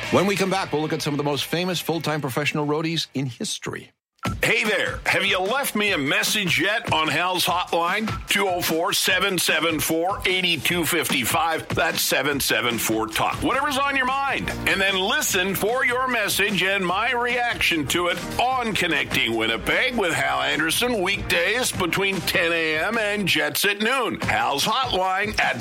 When we come back, we'll look at some of the most famous full-time professional roadies in history. Hey there, have you left me a message yet on Hal's hotline? 204-774-8255. That's 774-TALK. Whatever's on your mind. And then listen for your message and my reaction to it on Connecting Winnipeg with Hal Anderson, weekdays between 10 a.m. and Jets at noon. Hal's hotline at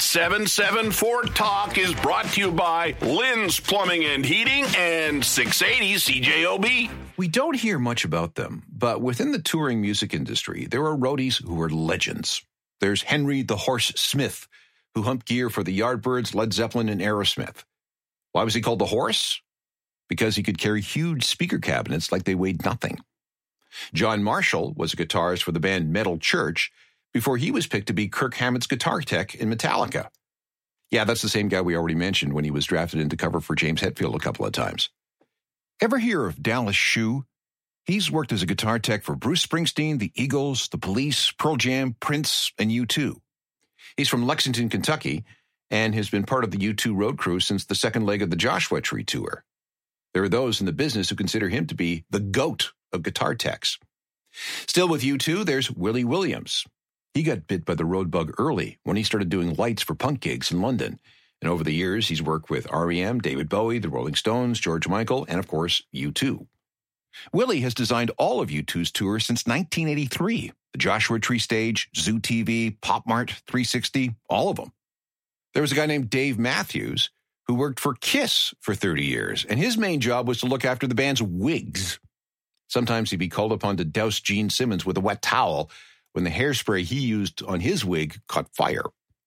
774-TALK is brought to you by Lynn's Plumbing and Heating and 680 CJOB. We don't hear much about them, but within the touring music industry, there are roadies who are legends. There's Henry the Horse Smith, who humped gear for the Yardbirds, Led Zeppelin, and Aerosmith. Why was he called the Horse? Because he could carry huge speaker cabinets like they weighed nothing. John Marshall was a guitarist for the band Metal Church before he was picked to be Kirk Hammett's guitar tech in Metallica. Yeah, that's the same guy we already mentioned when he was drafted into cover for James Hetfield a couple of times. Ever hear of Dallas Shue? He's worked as a guitar tech for Bruce Springsteen, the Eagles, the Police, Pearl Jam, Prince, and U2. He's from Lexington, Kentucky, and has been part of the U2 road crew since the second leg of the Joshua Tree tour. There are those in the business who consider him to be the GOAT of guitar techs. Still with U2, there's Willie Williams. He got bit by the road bug early when he started doing lights for punk gigs in London. And over the years, he's worked with R.E.M., David Bowie, the Rolling Stones, George Michael, and of course, U2. Willie has designed all of U2's tours since 1983. The Joshua Tree stage, Zoo TV, Pop Mart, 360, all of them. There was a guy named Dave Matthews who worked for Kiss for 30 years, and his main job was to look after the band's wigs. Sometimes he'd be called upon to douse Gene Simmons with a wet towel when the hairspray he used on his wig caught fire.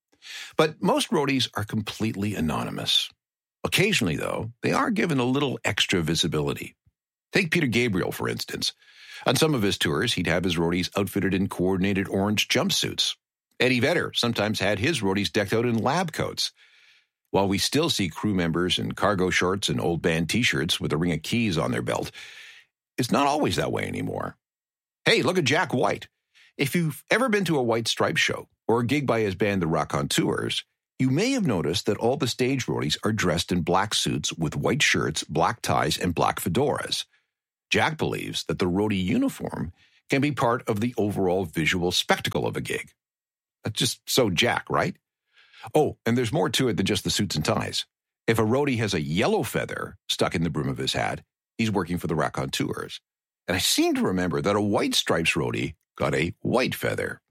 But most roadies are completely anonymous. Occasionally, though, they are given a little extra visibility. Take Peter Gabriel, for instance. On some of his tours, he'd have his roadies outfitted in coordinated orange jumpsuits. Eddie Vedder sometimes had his roadies decked out in lab coats. While we still see crew members in cargo shorts and old band T-shirts with a ring of keys on their belt, it's not always that way anymore. Hey, look at Jack White. If you've ever been to a White Stripes show or a gig by his band, The Raconteurs, you may have noticed that all the stage roadies are dressed in black suits with white shirts, black ties, and black fedoras. Jack believes that the roadie uniform can be part of the overall visual spectacle of a gig. That's just so Jack, right? Oh, and there's more to it than just the suits and ties. If a roadie has a yellow feather stuck in the brim of his hat, he's working for the Raconteurs. And I seem to remember that a White Stripes roadie got a white feather.